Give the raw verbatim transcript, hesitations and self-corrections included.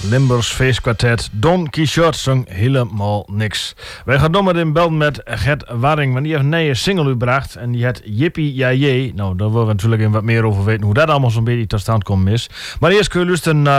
Limburgs feestkwartet Don Quixote zong helemaal niks. Wij gaan door met in belden met Gert Waring, want die heeft een nieuwe single uitgebracht en die heet Jippie Ja Jee. Nou, daar willen we natuurlijk even wat meer over weten hoe dat allemaal zo'n beetje tot stand komen is. Maar eerst kun je luisteren naar